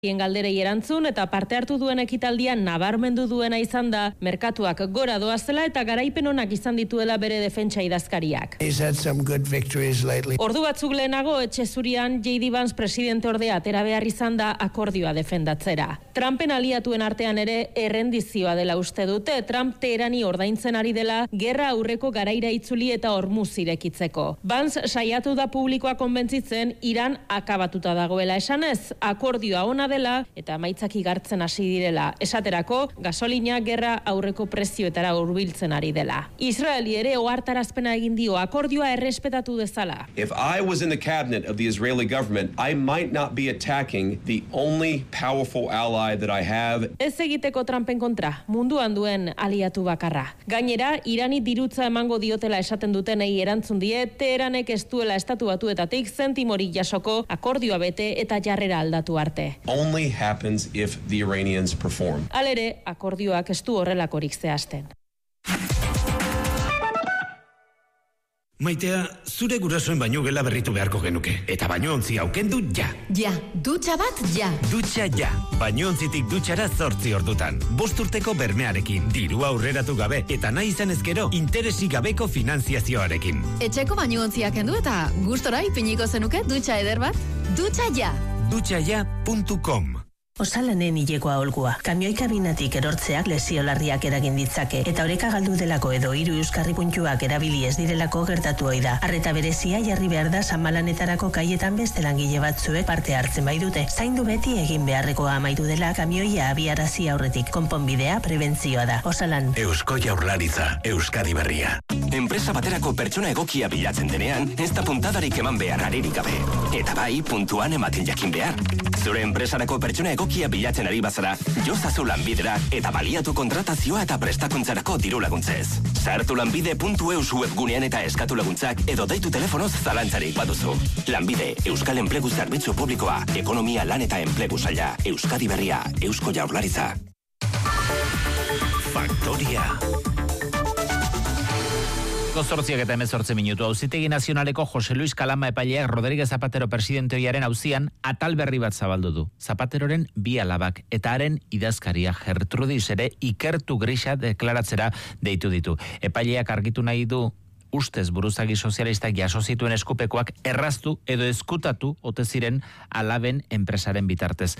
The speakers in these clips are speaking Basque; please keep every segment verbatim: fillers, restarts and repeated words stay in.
Hien galderei erantzun eta parte hartu duen ekitaldian nabarmendu duena izan da, merkatuak gora doazela eta garaipen onak izan dituela bere defentsa idazkariak. Ordu batzuk lehenago, etxe zurian J D Vance presidente ordea atera behar izan da akordioa defendatzera. Trumpen aliatuen artean ere errendizioa dela uste dute, Trump Teherani ordaintzen ari dela gerra aurreko garaira itzuli eta hormuz irekitzeko. Vance saiatu da publikoa konbentzitzen Iran akabatuta dagoela esanez, akordioa ona dela eta emaitzak igartzen hasi direla. Esaterako, gasolina gerra aurreko prezioetara hurbiltzen ari dela. Israeli ere ohartarazpena egin dio akordioa errespetatu dezala. If I was in the cabinet of the Israeli government, I might not be attacking the only powerful ally that I have. Ez egiteko Trumpen kontra, munduan duen aliatu bakarra. Gainera, Irani dirutza emango diotela esaten dutenei erantzun die, Teheranek ez duela estatu batuetatik zentimorik jasoko akordioa bete eta jarrera aldatu arte. Only happens if the Iranians perform. Halere, akordioak ez du horrelakorik zehazten. Maitea, zure gurasoen baino gela berritu beharko genuke. Eta bañontzi aukendu ja. Ja, dutxa bat ja. Dutxa ja. Bañontzitik dutxara zortzi ordutan. Bost urteko bermearekin, dirua aurreratu gabe, eta nahi izan ezkero, interesi gabeko finanziazioarekin. Etxeko bañontziak kendu eta gustora ipiniko zenuke dutxa eder bat? Dutxa ja. dutxa ja puntu com. Osalanen hilekoa olgua. Kamioi kabinatik erortzeak lesio larriak eragin ditzake eta oreka galdu delako edo hiru euskarri puntuak erabili ez direlako gertatu ohi da. Arreta berezia jarri behar da sanbalanetarako kaietan beste langile batzuek parte hartzen bai dute. Zaindu beti egin beharrekoa amaitu dela kamioia abiarazi aurretik. Konponbidea prebentzioa da. Osalan. Eusko Jaurlaritza, Euskadi Berria. Enpresa baterako pertsona egokia bilatzen denean, ez da puntadarik eman behar aririk gabe. Eta bai, puntuan ematen jakin behar. Zure enpresarako pertsona egokia bilatzen ari bazara, jozazu lanbidera eta baliatu kontratazioa eta prestakuntzarako diru laguntzez. Sartu lanbide puntu eus webgunean eta eskatu laguntzak edo deitu telefonoz zalantzarik baduzu. Lanbide, Euskal Enplegu Zerbitzu Publikoa, Ekonomia Lan eta Enplegu Saila, Euskadi Berria, Eusko Jaurlaritza. Faktoria. Zortziak eta hemezortzi minutu. Auzitegi Nazionaleko Jose Luis Kalama epaileak Rodríguez Zapatero presidente ohiaren auzian atal berri bat zabaldu du. Zapateroren bi alabak eta haren idazkaria Gertrudis ere ikertu grisa deklaratzera deitu ditu. Epaileak argitu nahi du ustez buruzagi sozialistak jaso zituen eskupekoak erraztu edo eskutatu ote ziren alaben enpresaren bitartez.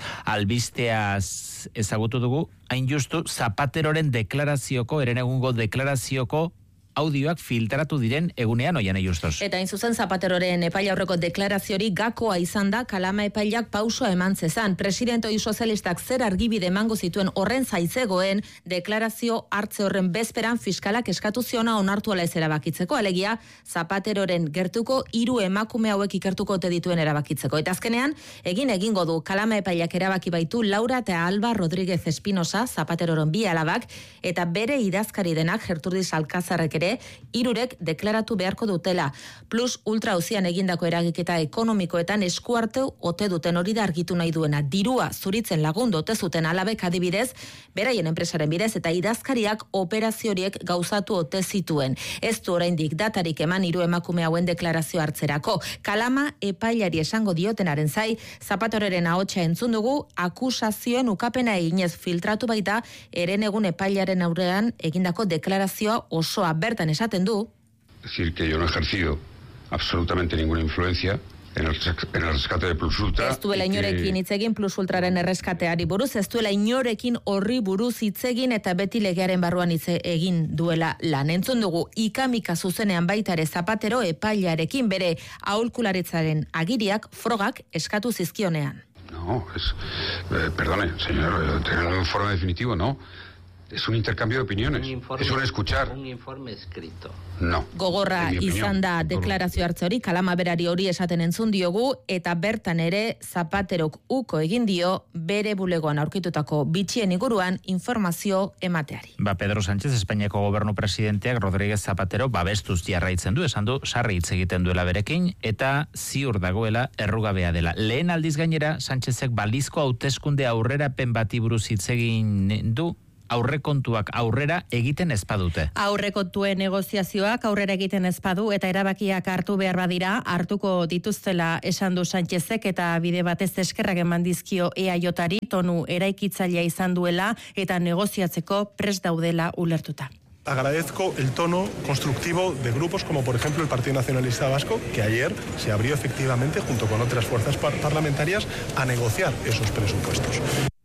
Albisteaz ezagutu dugu, hain justu Zapateroren deklarazioko, herenegungo deklarazioko audioak filtratu diren egunean oian justos. Eta hain zuzen Zapateroren epaila aurreko deklaraziori gakoa izan da Kalama epaileak pausoa eman zezan. Presidente ohi sozialistak zer argibide emango zituen horren zaitzegoen deklarazio hartze horren bezperan fiskalak eskatu ziona onartu ala ez erabakitzeko. Alegia, Zapateroren gertuko hiru emakume hauek ikertuko ote dituen erabakitzeko. Eta azkenean, egin egingo du Kalama epaileak erabaki baitu Laura eta Alba Rodríguez Espinosa, Zapateroren bi alabak, eta bere idazkari denak Gertrudis Alkazarrek ere, hirurek deklaratu beharko dutela. Plus ultra auzian egindako eragiketa ekonomikoetan eskuarteu ote duten hori da argitu nahi duena. Dirua zuritzen lagundu ote zuten alabek adibidez, beraien enpresaren bidez eta idazkariak operazioriek gauzatu ote zituen. Ez du oraindik datarik eman hiru emakume hauen deklarazio hartzerako. Kalama epailari esango diotenaren zai, Zapateroren ahotsa entzun dugu, akusazioen ukapena eginez filtratu baita herenegun epailaren aurrean egindako deklarazioa osoa bertan esaten du. Decir que yo no he ejercido absolutamente ninguna influencia en el, en el rescate de Plus Ultra. Ez duela inorekin hitz egin Plus Ultraren erreskateari buruz, ez duela inorekin horri buruz hitz egin eta beti legearen barruan hitz egin duela lan. Entzun dugu ikamika zuzenean baita ere Zapatero epailearekin bere aholkularitzaren agiriak frogak eskatu zizkionean. No, es, eh, perdone, señor, tener el informe definitivo, no. Es un intercambio de opiniones. Informe, es un escuchar. Un informe escrito. No. Gogorra izan da deklarazio hartze hori, Kalama berari hori esaten entzun diogu, eta bertan ere Zapaterok uko egin dio bere bulegoan aurkitutako bitxien inguruan informazio emateari. Ba, Pedro Sánchez, Espainiako gobernu presidenteak Rodríguez Zapatero babestuz jarraitzen du, esan du, sarri hitz egiten duela berekin, eta ziur dagoela errugabea dela. Lehen aldiz gainera, Sánchezek balizko hauteskunde aurrerapen bati buruz hitz egin du, aurrekontuak aurrera egiten ezpadute. Aurrekontuen negoziazioak aurrera egiten ezpadu eta erabakiak hartu behar badira, hartuko dituztela esan du Sánchezek eta bide batez eskerrak eman dizkio E A Jari tonu eraikitzailea izan duela eta negoziatzeko prest daudela ulertuta. Agradezco el tono constructivo de grupos como por ejemplo el Partido Nacionalista Vasco, que ayer se abrió efectivamente junto con otras fuerzas par- parlamentarias a negociar esos presupuestos.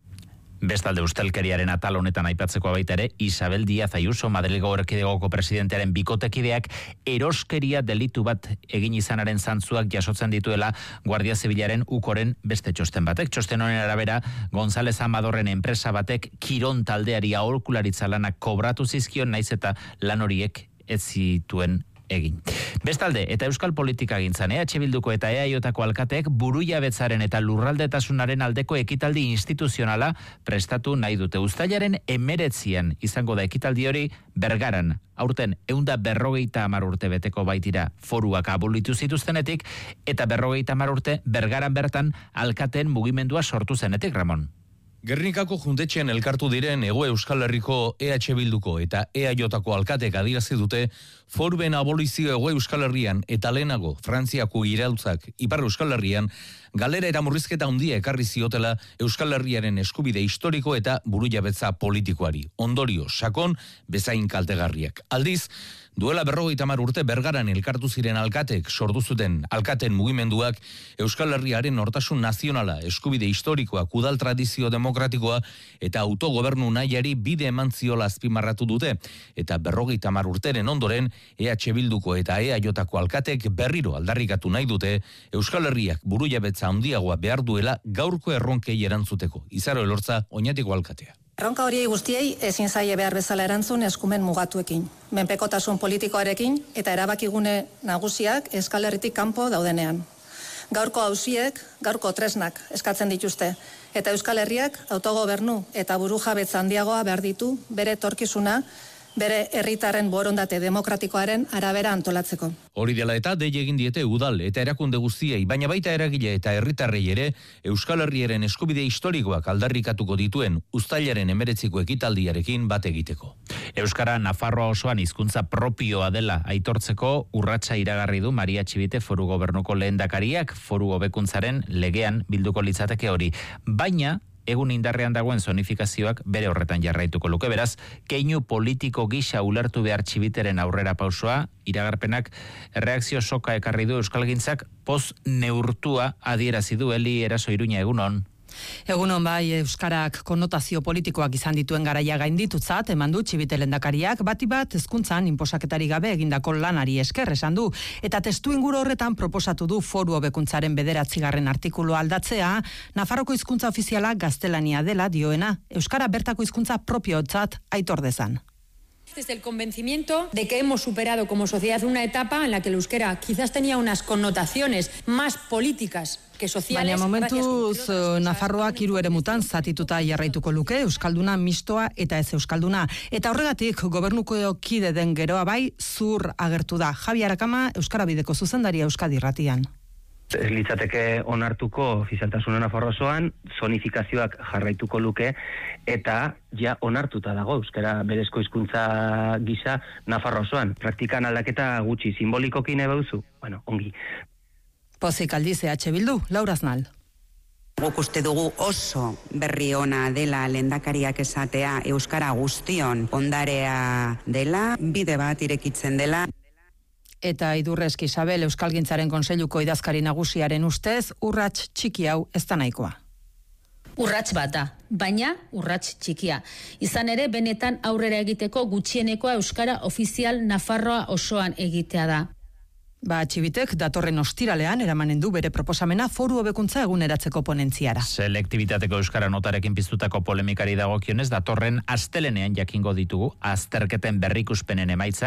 Bestalde ustelkeriaren atal honetan aipatzeko baita ere, Isabel Díaz Ayuso, Madrilgo Erkidegoko presidentearen bikotekideak eroskeria delitu bat egin izanaren zantzuak jasotzen dituela Guardia Zibilaren ukoren beste txosten batek. Txosten honen arabera, González Amadorren enpresa batek kiron taldeari aholkularitza lanak kobratu zizkion, naiz eta lan horiek ez zituen egin. Bestalde, eta euskal politika gintzan, E H Bilduko eta E A Jko alkateek burujabetzaren eta lurraldetasunaren aldeko ekitaldi instituzionala prestatu nahi dute. Uztailaren emeretzian izango da ekitaldi hori Bergaran. Aurten, eunda berrogeita hamar urte beteko baitira foruak abolitu zituztenetik, eta berrogeita hamar urte Bergaran bertan alkateen mugimendua sortu zenetik, Ramon. Gernikako juntetxean elkartu diren Hego Euskal Herriko E H Bilduko eta E A Jko alkatek adierazi dute foruen abolizio Hego Euskal Herrian eta lehenago Frantziako iraultzak Ipar Euskal Herrian galera era murrizketa handia ekarri ziotela Euskal Herriaren eskubide historiko eta burujabetza politikoari. Ondorio sakon bezain kaltegarriak. Aldiz, duela berrogeita hamar urte Bergaran elkartu ziren alkatek sortu zuten alkaten mugimenduak Euskal Herriaren nortasun nazionala, eskubide historikoa, udal tradizio demokratikoa eta autogobernu nahiari bide eman ziola azpimarratu dute. Eta berrogeita hamar urteren ondoren E H Bilduko eta E A Jko alkatek berriro aldarrikatu nahi dute Euskal Herriak burujabetza handiagoa behar duela gaurko erronkei erantzuteko. Izaro Elortza, Oñatiko alkatea. Erronka horiei guztiei ezin zaie behar bezala erantzun eskumen mugatuekin, menpekotasun politikoarekin eta erabakigune nagusiak Euskal Herritik kanpo daudenean. Gaurko auziek, gaurko tresnak eskatzen dituzte, eta Euskal Herriak autogobernu eta burujabetza handiagoa behar ditu bere etorkizuna, bere herritarren borondate demokratikoaren arabera antolatzeko. Hori dela eta dei egin diete udal eta erakunde guztiei, baina baita eragile eta herritarrei ere Euskal Herriaren eskubide historikoak aldarrikatuko dituen uztailaren emeretziko ekitaldiarekin bat egiteko. Euskara Nafarroa osoan hizkuntza propioa dela aitortzeko urratsa iragarri du Maria Txibite Foru Gobernuko lehendakariak Foru Hobekuntzaren legean bilduko litzateke hori. Baina egun indarrean dagoen zonifikazioak bere horretan jarraituko luke. Beraz, keinu politiko gisa ulertu behar Txibiteren aurrera pausoa, iragarpenak erreakzio soka ekarri du Euskalgintzak poz neurtua adierazi du. Eli Eraso Iruña, egunon. Egunon bai, euskarak konnotazio politikoak izan dituen garaia gainditutzat eman du Txibite lehendakariak, bati bat hezkuntzan inposaketari gabe egindako lanari esker esan du, eta testu inguru horretan proposatu du Foru Hobekuntzaren bederatzigarren artikulua aldatzea, Nafarroko hizkuntza ofiziala gaztelania dela dioena, euskara bertako hizkuntza propiotzat aitor dezan. Desde el convencimiento de que hemos superado como sociedad una etapa en la que el euskera quizás tenía unas connotaciones más políticas que sociales. Baina momentuz Nafarroak hiru eremutan zatituta jarraituko luke, euskalduna mistoa eta ez euskalduna. Eta horregatik gobernuko kide den geroa bai zur agertu da. Javi Arakama, Euskara Bideko zuzendaria Euskadi Irratian. Ez litzateke onartuko ofizialtasuna Nafarroa osoan, zonifikazioak jarraituko luke, eta ja onartuta dago euskara berezko hizkuntza gisa Nafarroa osoan. Praktikan aldaketa gutxi simbolikoki nahi bauzu, bueno, ongi. Pozik aldiz E H Bildu, Laura Aznal. Guk uste dugu oso berri ona dela lehendakariak esatea euskara guztion ondarea dela, bide bat irekitzen dela. Eta Idurrezki Isabel Euskalgintzaren Kontseiluko idazkari nagusiaren ustez, urrats txiki hau ez da nahikoa. Urrats bat da, baina urrats txikia. Izan ere, benetan aurrera egiteko gutxienekoa euskara ofizial Nafarroa osoan egitea da. Ba, Txibitek datorren ostiralean eramanen du bere proposamena Foru Hobekuntza eguneratzeko ponentziara. Selektibitateko euskara notarekin piztutako polemikari dagokionez datorren astelenean jakingo ditugu azterketen berrikuspenen emaitzak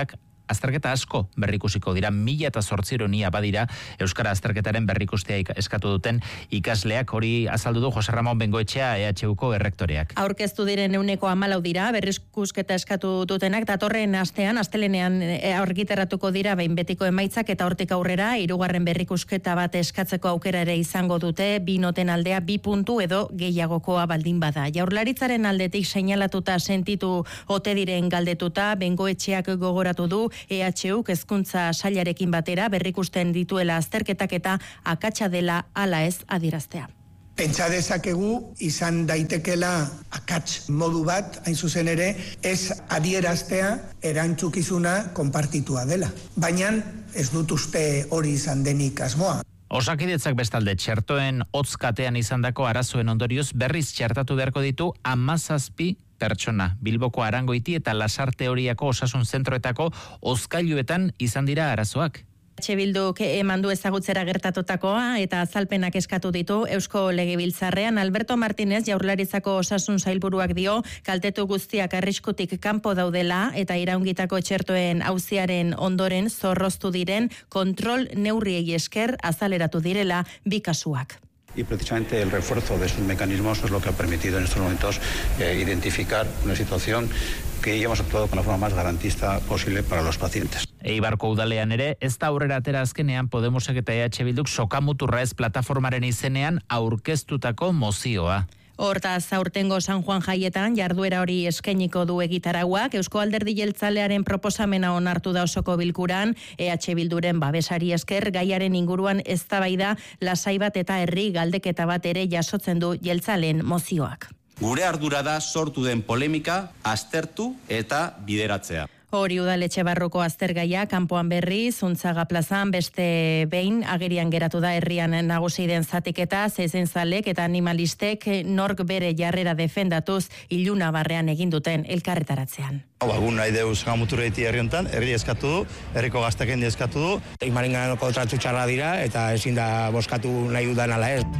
azterketa asko berrikusiko dira, mila eta zortziron ia badira Euskara azterketaren berrikustea eskatu duten ikasleak, hori azaldu du Jose Ramon Bengoetxea E H Uko errektoreak. Aurkeztu diren euneko hamalau dira, berrikusketa eskatu dutenak, datorren astean, astelenean argitaratuko dira behin betiko emaitzak eta hortik aurrera, hirugarren berrikusketa bat eskatzeko aukera ere izango dute, bi noten aldea bi puntu edo gehiagokoa baldin bada. Jaurlaritzaren aldetik seinalatuta sentitu ote diren galdetuta, Bengoetxeak gogoratu du E H Uk hezkuntza sailarekin batera berrikusten dituela azterketak eta akatsa dela ala ez adieraztea. Pentsa dezakegu izan daitekela akats modu bat, hain zuzen ere, ez adieraztea erantzukizuna konpartitua dela. Baina ez dut uste hori izan denik asmoa. Osakidetzak bestalde txertoen hotzkatean izandako arazoen ondorioz berriz txertatu beharko ditu hamazazpi pertsona. Bilboko Arangoiti eta Lasarte Horiako osasun zentroetako hozkailuetan izan dira arazoak. H. Bilduk eman du ezagutzera gertatutakoa eta azalpenak eskatu ditu Eusko Legebiltzarrean. Alberto Martínez Jaurlaritzako osasun sailburuak dio kaltetu guztiak arriskutik kanpo daudela eta iraungitako txertoen auziaren ondoren zorroztu diren kontrol neurriei esker azaleratu direla bi kasuak. Y precisamente el refuerzo de esos mecanismos es lo que ha permitido en estos momentos eh, identificar una situación que ya hemos actuado con la forma más garantista posible para los pacientes. Eibarko udalean ere, ez da aurrera atera azkenean Podemosek eta E H Bilduk sokamuturra ez plataformaren izenean aurkeztutako mozioa. Hortaz, aurtengo San Juan jaietan jarduera hori eskainiko du egitarauak, Eusko Alderdi Jeltzalearen proposamena onartu da osoko bilkuran, E H Bilduren babesari esker gaiaren inguruan eztabaida lasai bat eta herri galdeketa bat ere jasotzen du jeltzaleen mozioak. Gure ardura da sortu den polemika aztertu eta bideratzea. Hori udaletxe barruko aztergaia, kanpoan berri, Zuntzaga plazan beste behin agerian geratu da herrian nagusi den zatiketa, zezentzalek eta animalistek nork bere jarrera defendatuz iluna barrean egin duten elkarretaratzean. Hau, egun nahi deuz gamuturreiti herri honetan, herri eskatu du, herriko gazteken eskatu du. Imarenganoko tratu txarra dira eta ezin da boskatu nahi udan ala ez.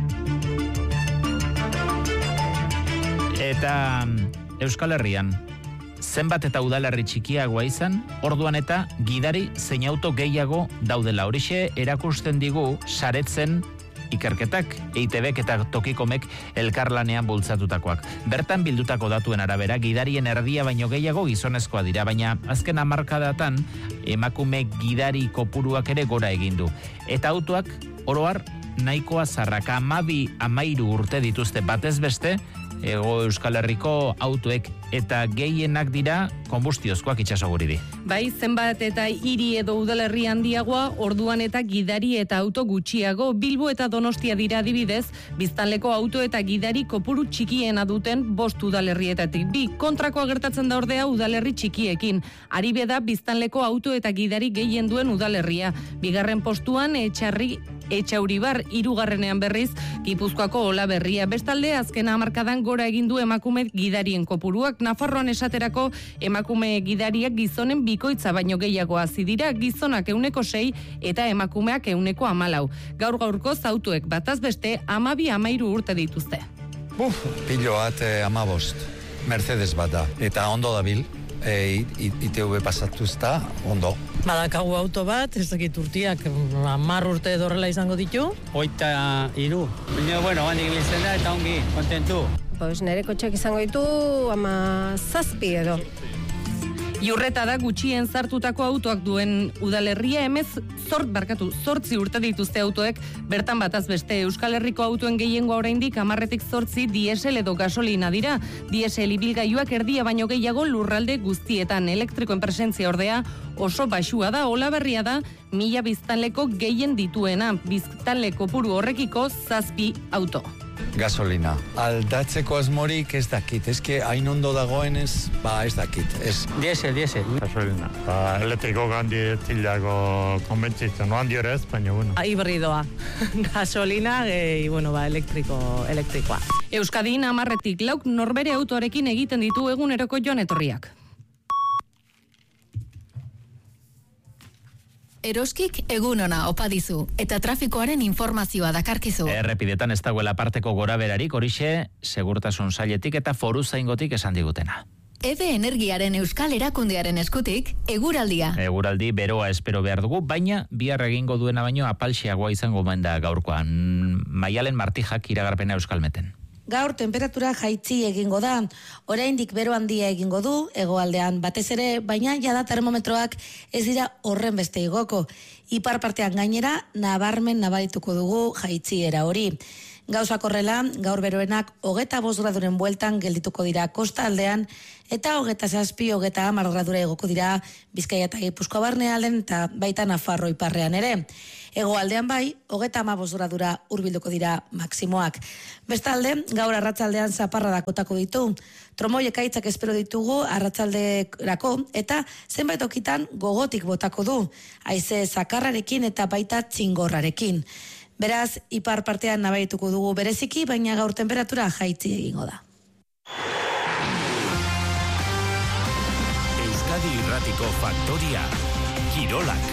Eta Euskal Herrian, zenbat eta udalerri txikiagoa izan, orduan eta gidari zein auto gehiago daudela. Horixe erakusten digu saretzen ikerketak, E I T Bek eta Tokikomek elkarlanean bultzatutakoak. Bertan bildutako datuen arabera, gidarien erdia baino gehiago gizonezkoa dira, baina azken hamarkadatan emakume gidari kopuruak ere gora egin du. Eta autoak oroar nahikoa zarraka, amabi amairu urte dituzte batez beste, Ego Euskal Herriko autoek eta gehienak dira konbustiozkoak itsasoguridi. Bai, zenbat eta hiri edo udalerri handiagoa, orduan eta gidari eta auto gutxiago. Bilbo eta Donostia dira adibidez, biztanleko auto eta gidari kopuru txikiena duten bost udalerrietatik. Bi, kontrakoa gertatzen da ordea udalerri txikiekin. Aribe da biztanleko auto eta gidari gehien duen udalerria. Bigarren postuan Etxarri Etxauribar, hirugarrenean berriz Gipuzkoako Olaberria. Bestalde azken hamarkadan gora egin du emakume gidarien kopuruak. Nafarroan esaterako emakume gidariak gizonen bikoitza baino gehiago hazi dira, gizonak euneko sei eta emakumeak euneko hamalau. Gaur gaurkoz autuek bataz beste amabi amairu urte dituzte. Buf, pilo bat eh, amabost, Mercedes bat da, eta ondo dabil. E, I T V pasatuzta, ondo. Badakagu auto bat, ez dakit urtiak, hamar urte dorrela izango ditu. Oita iru. Baina, bueno, handik biltzen da eta ongi, kontentu. Pues nire kotxeak izango ditu, ama zazpi edo. Iurreta da gutxien zartutako autoak duen udalerria, emez zort barkatu, zortzi urte dituzte autoek, bertan bataz beste Euskal Herriko autoen gehiengoa oraindik hamarretik zortzi diesel edo gasolina dira. Diesel ibilgailuak erdia baino gehiago lurralde guztietan, elektrikoen presentzia ordea oso baxua da, Olaberria da mila biztanleko gehien dituena, biztanle kopuru horrekiko zazpi auto. Gasolina. Aldatzeko asmorik ez dakit, eske hain ondo dagoenez, ba ez dakit, ez. Diesel, diesel. Gasolina. Ba, elektriko handi tilago konbentzitzen, no handi ere ez, baina bueno. Hibridoa. Gasolina, e, bueno, ba, elektriko, elektrikoa. Euskadin hamarretik lauk norbere autoarekin egiten ditu eguneroko joan etorriak. Eroskik egun ona opa dizu eta trafikoaren informazioa dakarkizu. Errepidetan ez dagoela parteko gora berarik, horixe segurtasun sailetik eta foru zaingotik esan digutena. Eve Energiaren Euskal Erakundearen eskutik, eguraldia. Eguraldi beroa espero behar dugu, baina bihar egingo duena baino apalxeagoa izango omen da gaurkoan. Maialen Martijak iragarpena Euskalmeten. Gaur temperatura jaitsi egingo da. Oraindik bero handia egingo du, hegoaldean batez ere, baina jada termometroak ez dira horren beste igoko. Ipar partean gainera, nabarmen nabarituko dugu jaitsiera hori. Gauzak horrela, gaur beroenak hogeta bost graduren bueltan geldituko dira kosta aldean, eta hogeta zazpi, hogeta hamar gradura egoko dira Bizkaia eta Gipuzkoa barnealden eta baita Nafarro iparrean ere. Hegoaldean bai, hogeta hamabost gradura hurbilduko dira maksimoak. Bestalde, gaur arratsaldean zaparradak botako ditu. Tromoi ekaitzak espero ditugu arratsalderako eta zenbait okitan gogotik botako du. Haize zakarrarekin eta baita txingorrarekin. Beraz, ipar partean nabarituko dugu bereziki, baina gaur temperatura jaitsi egingo da. Euskadi Irratiko Faktoria, Kirolak.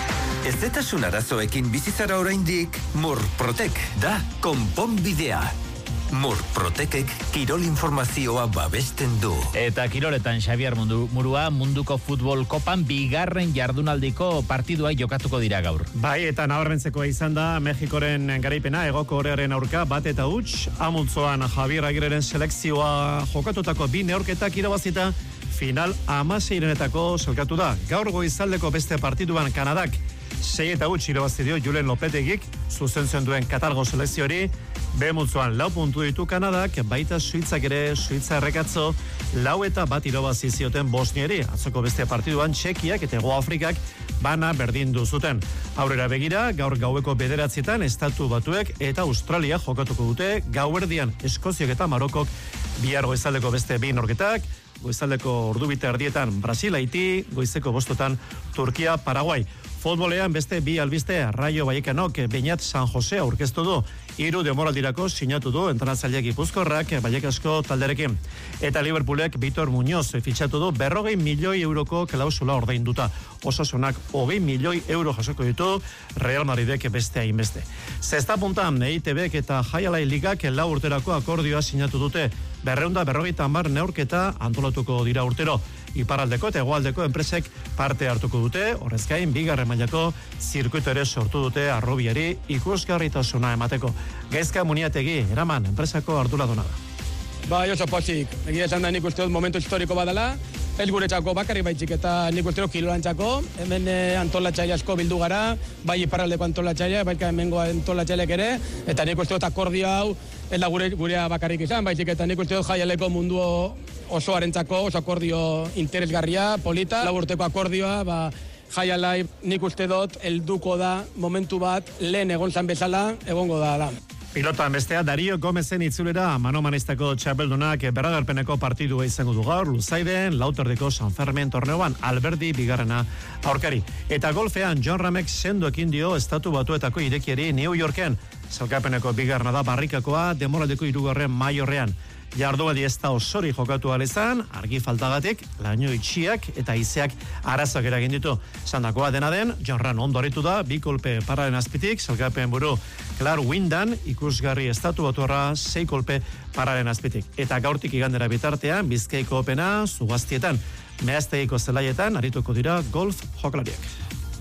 Ezetasun arazoekin bizizara oraindik, Murprotek da konponbidea. Murprotekek kirol informazioa babesten du. Eta kiroletan Xabier mundu, Murua munduko futbol kopan bigarren jardunaldiko partidua jokatuko dira gaur. Bai, eta nabarmentzeko izan da Mexikoren garaipena Hegoko Korearen aurka bat eta huts, Amuntzoan Javier Agirreren selekzioa jokatutako bi neurketak irabazita final hamaseirenetako selkatu da. Gaur goizaldeko beste partiduan Kanadak sei eta huts irabazi dio Julen Lopetegik zuzentzen duen Katalgo selekziori. Behemutzoan lau puntu ditu Kanadak, baita Suitzak ere, Suitza errekatzo, lau eta bat irabazi zioten Bosnieri. Atzoko beste partiduan Txekiak eta Hego Afrikak bana berdin du zuten. Aurrera begira, gaur gaueko bederatzietan Estatu Batuek eta Australia jokatuko dute, gauerdian Eskoziak eta Marokok bihar goizaldeko beste bi norketak, goizaldeko ordubite erdietan Brasil, Haiti, goizeko bostotan Turkia, Paraguai. Futbolean beste bi albiste Rayo Vallecanok Beñat San Jose aurkeztu du. Hiru denboraldirako sinatu du entrenatzaileak Gipuzkoarrak Vallecasko talderekin. Eta Liverpoolek Vitor Muñoz fitxatu du berrogei milioi euroko klausula ordainduta. Osasunak hogei milioi euro jasoko ditu, Real Madridek beste hainbeste. Zesta puntan E I T Bek eta Jaialai Ligak lau urterako akordioa sinatu dute. Berreunda berrogeita hamar neurketa antolatuko dira urtero. Iparraldeko eta hegoaldeko enpresek parte hartuko dute, horrez gain bigarren mailako zirkuito ere sortu dute arrobiari ikusgarritasuna emateko. Gaizka Muniategi, eraman, enpresako arduraduna da. Ba, oso pozik. Egia esan da nik uste dut momentu historiko badala, ez guretzako bakarri baitzik eta nik uste dut kilolantzako, hemen eh, antolatzaile asko bildu gara, bai iparraldeko antolatzaile, bai hemengo antolatzailek ere, eta nik uste dut akordio hau, ez da gure, gurea bakarrik izan, baizik eta nik uste dut jaialeko mundu osoarentzako, oso akordio interesgarria, polita, laburteko akordioa, ba, jaialai nik uste dut, helduko da momentu bat, lehen egon zan bezala, egongo da da. Pilotan bestea, Dario Gomezen itzulera manomanistako txapeldunak berragarpeneko partidua izango du gaur, Luzaiden, lauterdeko San Fermin torneoan, Alberdi bigarrena aurkari. Eta golfean, John Ramek sendoekin dio Estatu Batuetako irekieri New Yorken. Zalkapeneko bigarrena da barrikakoa, demoraldeko hirugarren maiorrean. Jardualdi ez da osori jokatu alezan, argi faltagatik, laino itxiak eta izeak arazak eragin ditu. Sandakoa dena den, John Ram ondo aritu da, bi kolpe pararen azpitik, zalkapen buru Clark Windan, ikusgarri Estatu Batuarra, sei kolpe pararen azpitik. Eta gaurtik igandera bitartean, Bizkaiko opena, zugaztietan, mehazteiko zelaietan, arituko dira golf jokalariak.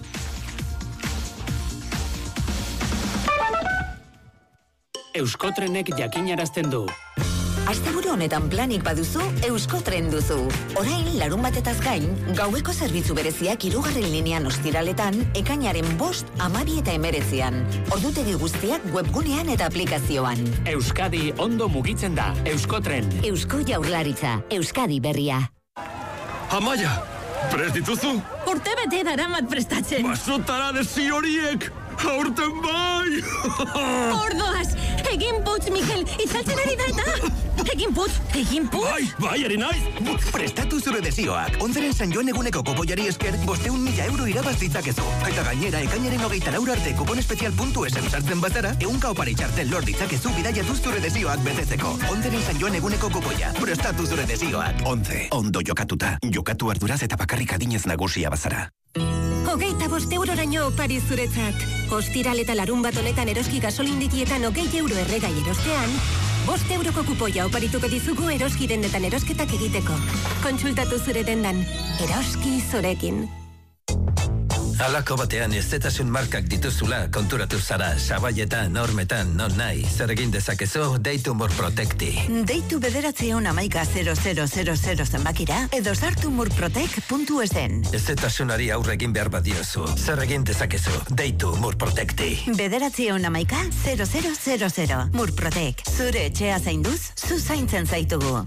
Euskotrenek jakinarazten du. Asteburu honetan planik baduzu, Euskotren duzu. Orain, larun batetaz gain, gaueko zerbitzu bereziak hirugarren linean ostiraletan, ekainaren bost, amabi eta emeretzean. Ordutegi guztiak webgunean eta aplikazioan. Euskadi ondo mugitzen da, Euskotren. Eusko Jaurlaritza, Euskadi berria. Amaia, prest dituzu? Urte bete daramat prestatzen. Basotara desi horiek! Aurten bai! Ordoaz! Egin putz, Mikel! Itzaltzen ari da eta! Egin putz! Egin putz! Bai, bai, eri naiz! Prestatu zure desioak! Onzeren San Joan eguneko kopoiari esker, bosteun mila euro irabaz ditzakezu. Eta gainera, ekainaren hogeita laura arte kupon espezial puntu esen sartzen bazara, eunka opari txartel lor ditzakezu bidaiatu zure desioak betetzeko. Onzeren San Joan eguneko kopoia. Prestatu zure desioak! Onze, ondo jokatuta. Jokatu arduraz eta bakarrik adinez nagusia bazara. Hogeita bost euroraino opari zuretzat. Ostiral eta larun bat honetan eroski gasolindikietan hogei euro erregai erostean, bost euroko kupoia oparituko dizugu eroski dendetan erosketak egiteko. Kontsultatu zure dendan. Eroski zorekin. Alako batean ezetasun markak dituzula konturatu zara, sabaietan, normetan, non nahi. Zer egin dezakezu, deitu Murprotekti. Deitu bederatzion amaika zero zero zero zero zenbakira edo sartu murprotek puntu esen. Ezetasunari aurre egin behar badiozu. Zer egin dezakezu, deitu Murprotekti. Bederatzion amaika zero zero zero zero. Murprotek. Zure etxea zainduz, zu zaintzen zaitugu.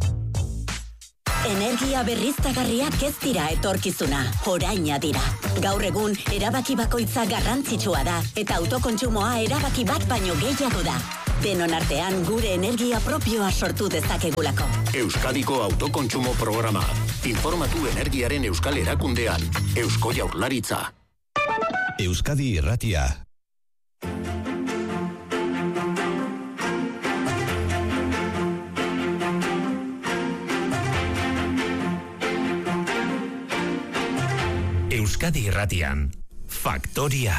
Energia berriztagarriak ez dira etorkizuna, oraina dira. Gaur egun, erabaki bakoitza garrantzitsua da, eta autokontsumoa erabaki bat baino gehiago da. Denon artean gure energia propioa sortu dezakegulako. Euskadiko autokontsumo programa. Informatu energiaren euskal erakundean. Eusko Jaurlaritza. Euskadi Irratia. Euskadi Irratian, Faktoria.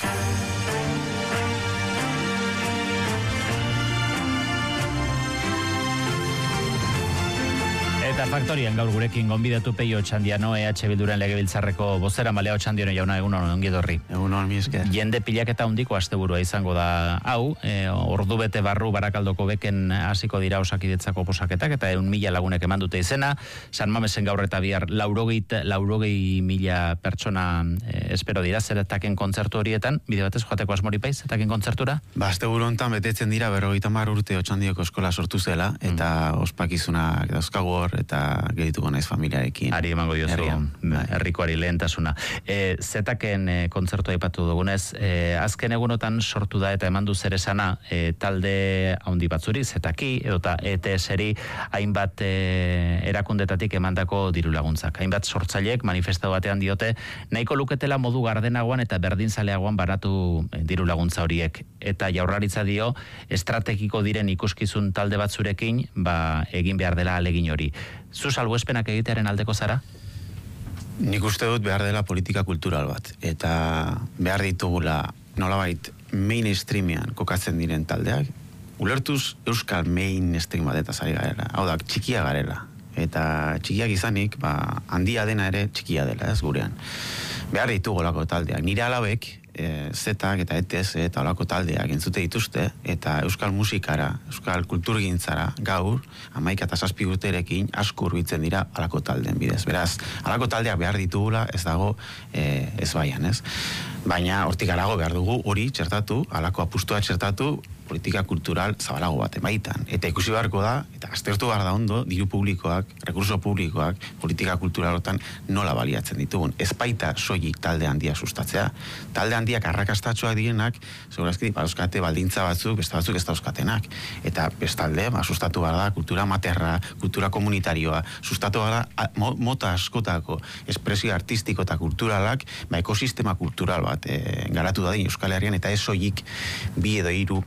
Eta Faktorian gaur gurekin gonbidatu Peio Otxandiano, E H Bilduren legebiltzarreko bozera malea Otxandiano jauna, egunon ongi etorri. Egunon, mi esker. Jende pilaketa handiko asteburua izango da hau, e, ordu bete barru Barakaldoko beken hasiko dira Osakidetzako posaketak, eta eun mila lagunek eman dute izena, San Mamesen gaur eta bihar laurogei, laurogei mila pertsona e, espero dira, zeretaken kontzertu horietan, bide batez joateko asmori paiz, zeretaken kontzertura? Ba, asteburu hontan betetzen dira berrogeita hamar urte Otxandioko eskola sortu zela, eta mm. ospakizunak dauzkagu hor, eta gerituko naiz familiarekin. Ari emango diozu, herrikoari lehentasuna. E, zetaken e, kontzertu aipatu dugunez, e, azken egunotan sortu da eta eman du zer esana e, talde handi batzuri, zetaki, edota E T S-eri hainbat e, erakundetatik emandako diru laguntzak. Hainbat sortzaileek manifestatu batean diote, nahiko luketela modu gardenagoan eta berdinzaleagoan baratu e, diru laguntza horiek. Eta Jaurlaritza dio, estrategiko diren ikuskizun talde batzurekin, ba, egin behar dela alegin hori. Zu salbuespenak egitearen aldeko zara? Nik uste dut behar dela politika kultural bat. Eta behar ditugula nolabait mainstreamean kokatzen diren taldeak. Ulertuz euskal mainstream bat eta zari garela. Hau da, txikia garela. Eta txikiak izanik, ba, handia dena ere txikia dela, ez gurean. Behar ditugolako taldeak. Nire alabek, E, zetak eta E T S eta olako taldeak entzute dituzte, eta euskal musikara, euskal kulturgintzara gaur, amaika eta zazpi urterekin asko hurbiltzen dira alako taldeen bidez. Beraz, alako taldeak behar ditugula ez dago e, ez baian, ez? Baina hortik arago behar dugu hori txertatu, alako apustua txertatu, politika kultural zabalago bat emaitan. Eta ikusi beharko da, eta aztertu behar da ondo, diru publikoak, rekurso publikoak, politika kulturalotan nola baliatzen ditugun. Ez baita soilik talde handia sustatzea. Talde handiak arrakastatxoak direnak, segurazki, bauzkate baldintza batzuk, beste batzuk ez dauzkatenak. Eta bestalde, ba, sustatu behar da, kultura materra, kultura komunitarioa, sustatu behar da, mota askotako espresio artistiko eta kulturalak, ba, ekosistema kultural bat e, garatu da Euskal Herrian, eta ez soilik bi edo hiru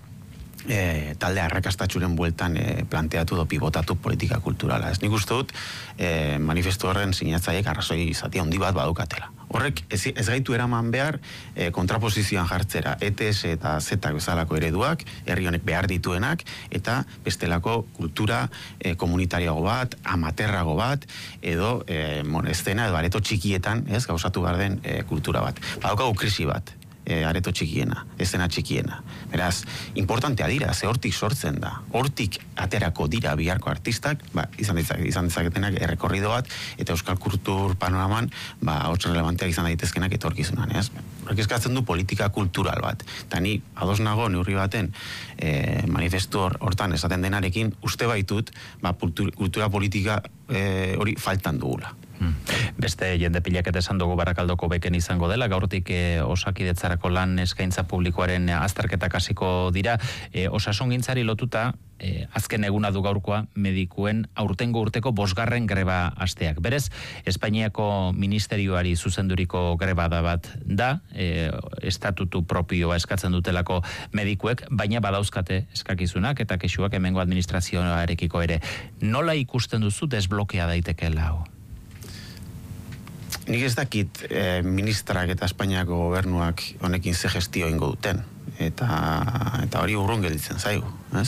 E, talde arrakastatxuren bueltan e, planteatu do pivotatu politika kulturala. Ez nik uste dut e, manifestu horren sinatzaiek arrazoi zati handi bat badukatela. Horrek ez, ez gaitu eraman behar e, kontraposizioan jartzera E T S eta zetak bezalako ereduak, herri honek behar dituenak, eta bestelako kultura e, komunitarioago bat, amaterrago bat, edo e, monestena edo areto txikietan, ez, gauzatu behar den e, kultura bat. Badaukagu krisi bat. E, areto txikiena, esena txikiena. Beraz, importantea dira, ze hortik sortzen da. Hortik aterako dira biharko artistak, ba, izan, dizak, izan dizaketenak errekorrido bat, eta euskal kultur panoraman, ba, hotz relevanteak izan daitezkenak etorkizunan, ez? Horrek eskatzen du politika kultural bat. Eta ni, ados nago, neurri baten, e, manifestu hortan esaten denarekin, uste baitut, ba, kultura politika e, hori faltan dugula. Hmm. Beste jende pilaketa esan dugu Barakaldoko beken izango dela, gaurtik e, Osakidetzarako lan eskaintza publikoaren azterketak hasiko dira, e, osasungintzari lotuta, e, azken eguna du gaurkoa medikuen aurtengo urteko bosgarren greba asteak. Berez, Espainiako ministerioari zuzenduriko greba da bat da, e, estatutu propioa eskatzen dutelako medikuek, baina badauzkate eskakizunak eta kexuak hemengo administrazioarekiko ere. Nola ikusten duzu desblokea daitekeela hau? Nik ez dakit eh, ministrak eta Espainiako gobernuak honekin ze gestio ingo duten. eta eta hori urrun gelditzen zaigu, ez?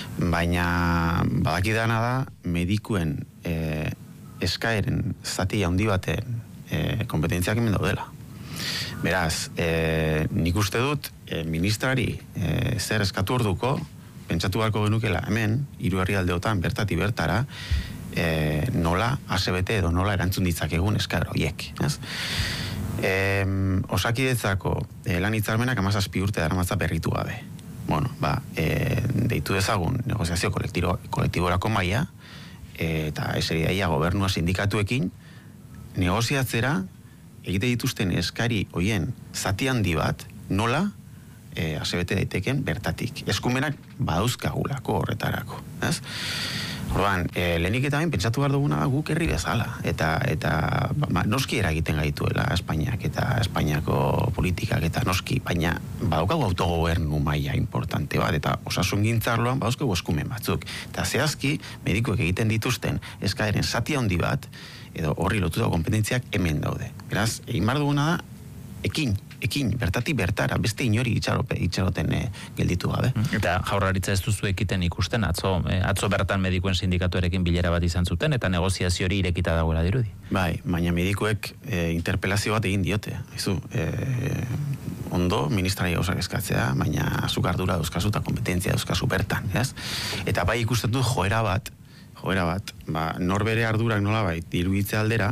Baina badakidana da medikuen e, eskaeren zati handi baten e, kompetentziak hemen daudela. Beraz, e, nik uste dut e, ministrari e, zer eskatu orduko, pentsatu beharko genukela hemen, hiru herrialdeotan bertati bertara, e, nola A S B T edo nola erantzun ditzakegun eskaera horiek, ez? E, osakidetzako e, lan hitzarmenak hamazazpi urte daramatza berritu gabe. Bueno, ba, e, deitu dezagun negoziazio kolektibo, kolektiborako maila e, eta eseri daia gobernua sindikatuekin negoziatzera egite dituzten eskari hoien zati handi bat nola e, A S B T daiteken bertatik. Eskumenak badauzkagulako horretarako, ez? Orduan, e, lehenik eta bain pentsatu behar duguna da guk herri bezala, eta, eta ba, noski eragiten gaituela Espainiak eta Espainiako politikak eta noski, baina badaukagu autogobernu maila importante bat, eta osasun gintzarloan badauzkagu eskumen batzuk. Eta zehazki, medikuek egiten dituzten eskaeren zati handi bat, edo horri lotuta kompetentziak hemen daude. Beraz, egin behar duguna da, ekin, ekin, bertati bertara, beste inori itxarope, itxaroten e, gelditu gabe. Eta jaurlaritza ez duzu ekiten ikusten, atzo, e, atzo bertan medikuen sindikatuarekin bilera bat izan zuten, eta negoziazio hori irekita dagoela dirudi. Bai, baina medikuek e, interpelazio bat egin diote. Izu, e, ondo, ministrai gauzak eskatzea, baina zuk ardura dauzkazu eta kompetentzia dauzkazu bertan, ez? Eta bai ikusten dut joera bat, joera bat, ba, norbere ardurak nola bait, diruditze aldera,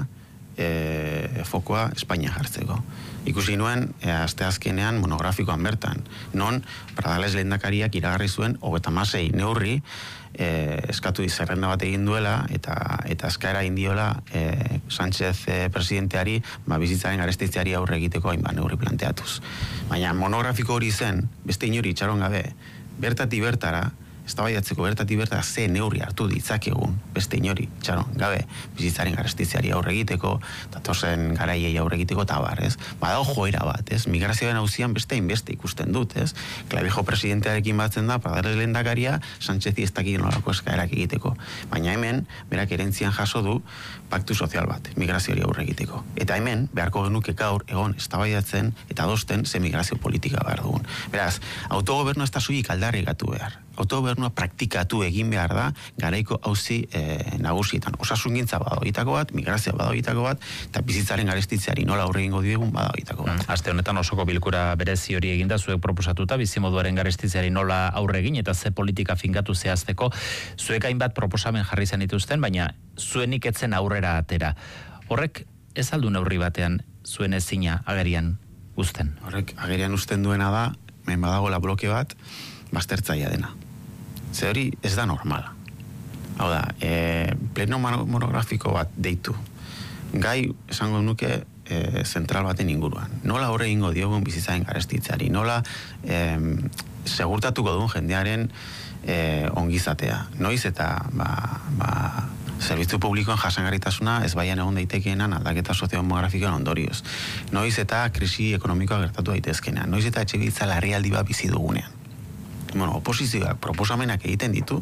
e, fokoa Espainia jartzeko. Ikusi nuen, e, aste azkenean monografikoan bertan, non Pradales lehendakariak iragarri zuen hogeita hamasei neurri e, eskatu zerrenda bat egin duela eta eta eskaera egin diola e, Sánchez e, presidenteari ba, bizitzaren garestitzeari aurre egiteko hainbat neurri planteatuz. Baina monografiko hori zen, beste inori itxaron gabe, bertati bertara, eztabaidatzeko bertati bertara ze neurri hartu ditzakegun, beste inori itxaron gabe, bizitzaren garestitzeari aurre egiteko, datozen garaiei aurre egiteko eta bar, ez? Badago joera bat, ez? Migrazioaren auzian beste inbeste ikusten dut, ez? Clavijo presidentearekin batzen da, Pradales lehendakaria, Sánchezi ez dakit nolako eskaerak egiteko. Baina hemen, berak erentzian jaso du, paktu sozial bat, migrazioari aurre egiteko. Eta hemen, beharko genuke gaur egon eztabaidatzen eta adosten ze migrazio politika behar dugun. Beraz, autogobernu ez da zuik aldarrikatu behar. Autogobernua praktikatu egin behar da garaiko auzi e, nagusietan. Osasungintza badagoitako bat, migrazioa badagoitako bat, eta bizitzaren garestitzeari nola aurre egingo diegun badagoitako bat. Mm, aste honetan osoko bilkura berezi hori eginda zuek proposatuta bizimoduaren garestitzeari nola aurre egin eta ze politika finkatu zehazteko zuek hainbat proposamen jarri zen dituzten, baina zuenik etzen aurrera atera. Horrek ez aldu neurri batean zuen ezina agerian uzten? Horrek agerian uzten duena da, hemen badagoela bloke bat, baztertzaia dena. Ze hori ez da normala. Hau da, e, pleno monografiko bat deitu. Gai, esango nuke, e, zentral baten inguruan. Nola horre ingo diogun bizitzaren garestitzari, nola e, segurtatuko duen jendearen e, ongizatea. Noiz eta ba, ba, zerbitzu publikoen jasangarritasuna ez baian egon daitekeenan aldaketa soziodemografikoen ondorioz. Noiz eta krisi ekonomikoa gertatu daitezkenean. Noiz eta etxebizitza larrialdi bat bizi dugunean. Bueno, oposizioak proposamenak egiten ditu,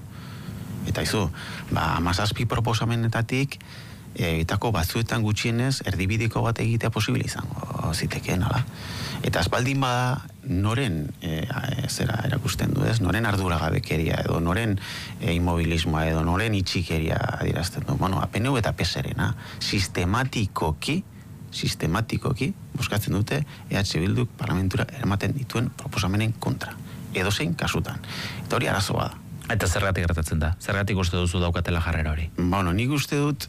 eta izu, ba, hamazazpi proposamenetatik, e, bitako batzuetan gutxienez, erdibideko bat egitea posible izango zitekeen, ala. Eta azbaldin bada, noren e, e, zera erakusten du, ez? Noren arduragabekeria, edo noren e, inmobilismoa, edo noren itxikeria adierazten du. Bueno, A P N U eta P S R-ena, sistematikoki, sistematikoki, buskatzen dute, E H Bilduk parlamentura eramaten dituen proposamenen kontra. Edozein kasutan. Eta hori arazoa da. Eta zergatik gertatzen da? Zergatik uste duzu daukatela jarrera hori? Bueno, nik uste dut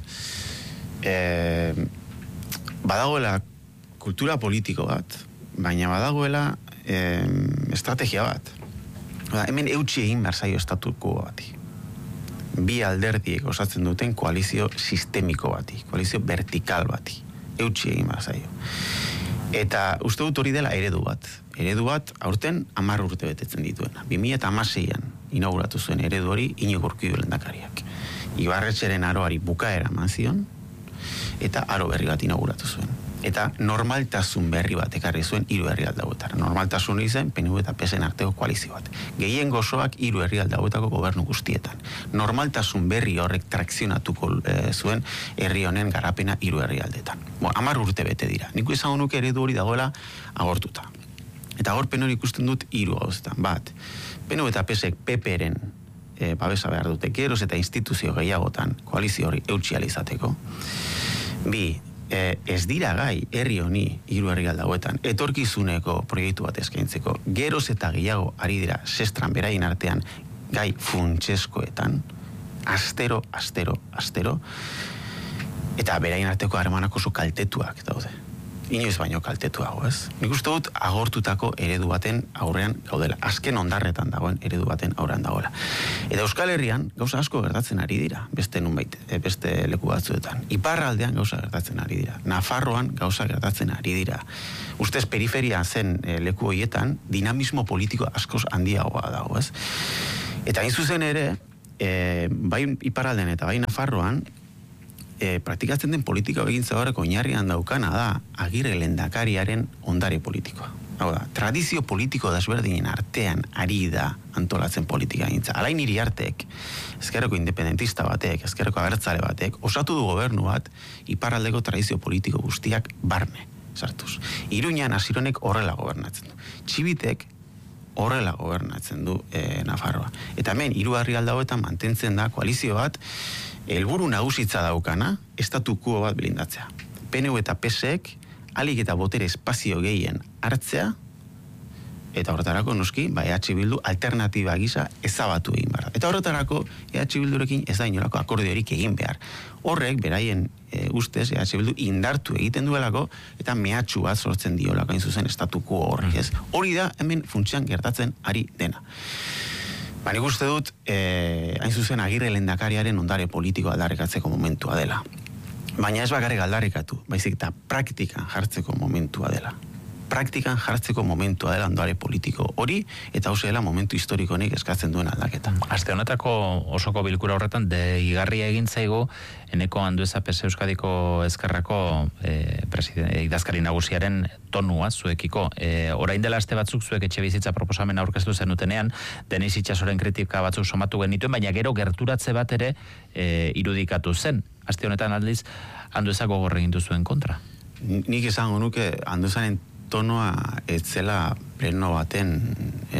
eh, badagoela kultura politiko bat, baina badagoela eh, estrategia bat. Ba, hemen eutxi egin behar zaio estatuko bati. Bi alderdiek osatzen duten koalizio sistemiko bati, koalizio vertikal bati. Eutxi egin behar zaio. Eta uste dut hori dela eredu bat. Eredu bat, aurten hamar urte betetzen dituena. bi mila hamaseian inauguratu zuen eredu hori Iñigo Urkullu lehendakariak. Ibarretxeren aroari bukaera eman zion, eta aro berri bat inauguratu zuen. Eta normaltasun berri bat ekarri zuen hiru herrialde hauetara. Normaltasun izen P N U eta P S N arteko koalizio bat. Gehien gozoak hiru herrialde hauetako gobernu guztietan. Normaltasun berri horrek trakzionatuko e, zuen herri honen garapena hiru herrialdetan. Bo, hamar urte bete dira. Nik izango nuke eredu hori dagoela agortuta. Eta hor penor ikusten dut hiru gauzetan. Bat, P N V eta P S ek P P-ren e, babesa behar dute, geroz eta instituzio gehiagotan koalizio hori eutxial izateko. Bi, e, ez dira gai herri honi hiru herrialde hauetan etorkizuneko proiektu bat eskaintzeko. Geroz eta gehiago ari dira sestran beraien artean gai funtseskoetan, astero, astero, astero, eta beraien arteko harremanak oso kaltetuak daude. Inoiz baino kaltetuago, ez? Nik uste dut agortutako eredu baten aurrean gaudela. Azken ondarretan dagoen eredu baten aurrean dagoela. Eta Euskal Herrian gauza asko gertatzen ari dira, beste nunbait, beste leku batzuetan. Iparraldean gauza gertatzen ari dira. Nafarroan gauza gertatzen ari dira. Ustez periferia zen e, leku horietan dinamismo politiko askoz handiagoa dago, ez? Eta hain zuzen ere, e, bai iparraldean eta bai Nafarroan, E, praktikatzen den politika egintza horreko oinarrian daukana da Agirre lehendakariaren ondare politikoa. Hau da, tradizio politiko desberdinen artean ari da antolatzen politika egintza. Alain Iriartek, ezkerreko independentista batek, ezkerreko abertzale batek, osatu du gobernu bat iparraldeko tradizio politiko guztiak barne sartuz. Iruñan Asironek horrela gobernatzen du. Txibitek horrela gobernatzen du e, Nafarroa. Eta hemen, hiru herrialde hauetan mantentzen da koalizio bat, helburu nagusitza daukana, estatuko bat blindatzea. P N V eta P S ek alik eta botere espazio gehien hartzea, eta horretarako noski, ba, E H Bildu alternatiba gisa ezabatu egin behar. Eta horretarako, E H Bildurekin ez da inolako akordiorik egin behar. Horrek, beraien e, ustez, E H Bildu indartu egiten duelako, eta mehatxu bat sortzen diolako hain zuzen estatuko horrek, ez? Hori da, hemen funtsian gertatzen ari dena. Ba, nik uste dut, eh, hain zuzen Agirre lehendakariaren ondare politikoa aldarrikatzeko momentua dela. Baina ez bakarrik aldarrikatu, baizik eta praktikan jartzeko momentua dela. Praktikan jartzeko momentua dela ondare politiko hori, eta hau dela momentu historikonik eskatzen duen aldaketa. Aste honetako osoko bilkura horretan, de igarria egin zaigu, eneko Andueza P S Euskadiko Ezkerrako e, idazkari nagusiaren tonua zuekiko. E, orain dela aste batzuk zuek etxe bizitza proposamen aurkeztu zenutenean, Denis Itxasoren kritika batzuk somatu genituen, baina gero gerturatze bat ere e, irudikatu zen. Aste honetan aldiz, Andueza gogorra egin duzuen kontra. Nik esango nuke Anduezaren tonoa etzela pleno baten e,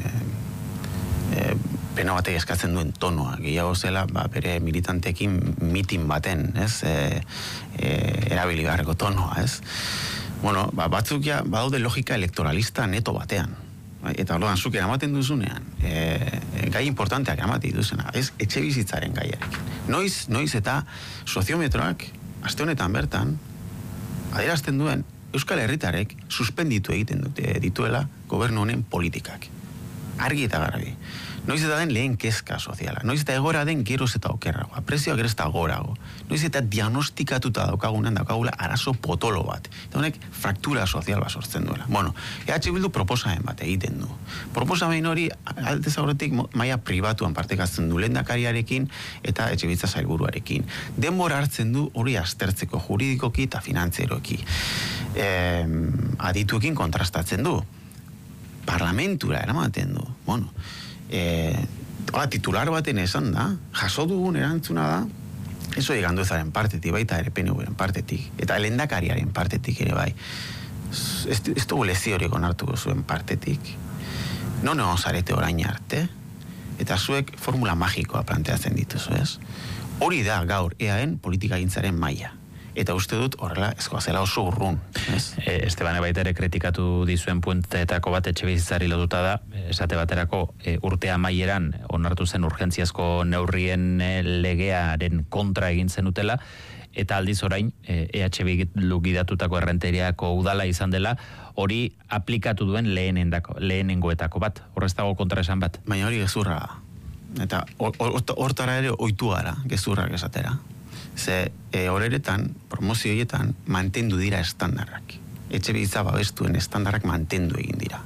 e, pleno batek eskatzen duen tonoa. Gehiago zela ba, bere militantekin mitin baten, ez? E, e, erabili beharreko tonoa, ez? Bueno, ba, batzuk ja badaude logika elektoralista neto batean. Eta orduan, zuk eramaten duzunean, e, gai importanteak eramati duzena, ez etxe bizitzaren gaiarekin. Noiz, noiz eta soziometroak, aste honetan bertan, adierazten duen, Euskal Herritarrek suspenditu egiten dute dituela gobernu honen politikak. Argi eta garbi. Noiz eta den lehen kezka soziala. Noiz eta egora den geroz eta okerragoa. Prezioak geroz eta gorago. Noiz eta diagnostikatuta daukagunan daukagula arazo potolo bat. Eta honek fraktura sozial bat sortzen duela. Bueno, E H Bildu proposamen bat egiten du. Proposamen hori aldez aurretik maila pribatuan partekatzen du lehendakariarekin eta etxebizitza sailburuarekin. Denbora hartzen du hori aztertzeko juridikoki eta finantzieroki. E, adituekin kontrastatzen du. Parlamentura eramaten du. Bueno, e, ola, titular baten esan da, jaso dugun erantzuna da, ez hori Anduezaren partetik, baita ere P N V-ren partetik, eta lehendakariaren partetik ere bai. Ez, ez dugu leziorik onartuko zuen partetik. Non egon zarete orain arte, eta zuek formula magikoa planteatzen dituzu, ez? Hori da gaur eaen politikagintzaren maila. Eta uste dut horrela ezkoazela oso urrun. Ez? E, Estebane baita ere kritikatu dizuen puentetako bat etxe bizitzari lotuta da, esate baterako e, urte amaieran onartu zen urgentziazko neurrien e, legearen kontra egin zenutela, eta aldiz orain e, E H Bildu gidatutako errenteriako udala izan dela, hori aplikatu duen lehenendako, lehenengoetako bat, horrez dago kontra esan bat. Baina hori gezurra da. Eta hortara ere oitu gara gezurrak esatera. Ze e, horeretan, promozio horietan, mantendu dira estandarrak. Etxe bizitza babestuen estandarrak mantendu egin dira.